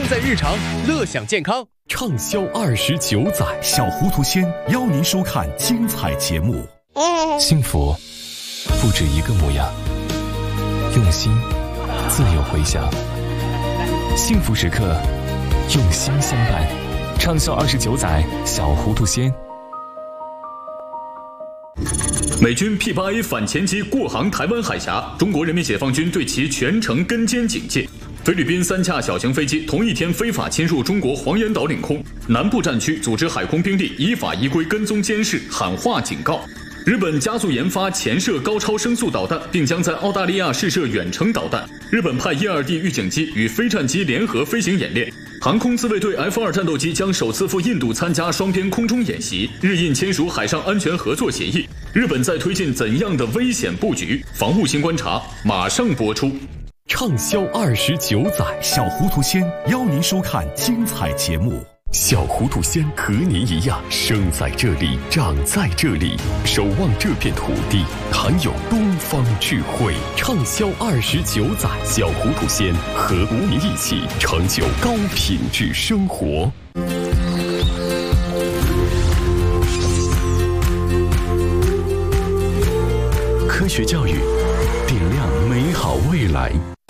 在日常，乐享健康。 畅销29载，小糊涂仙邀您收看精彩节目。 幸福不止一个模样，用心自有回响。幸福时刻，用心相伴。畅销29载，小糊涂仙。 美军 P-8A 反潜机过航台湾海峡，中国人民解放军对其全程跟监警戒。菲律宾3架小型飞机同一天非法侵入中国黄岩岛领空，南部战区组织海空兵力依法依规跟踪监视，喊话警告。日本加速研发潜射高超声速导弹，并将在澳大利亚试射远程导弹。日本派1、2D 预警机与飞战机联合飞行演练。航空自卫队 F-2战斗机将首次赴印度参加双边空中演习。日印签署海上安全合作协议。日本在推进怎样的危险布局？防务新观察马上播出。 畅销29载，小糊涂仙邀您收看精彩节目。小糊涂仙和您一样，生在这里，长在这里，守望这片土地，含有东方智慧。畅销29载，小糊涂仙和您一起成就高品质生活。科学教育，点亮美好未来。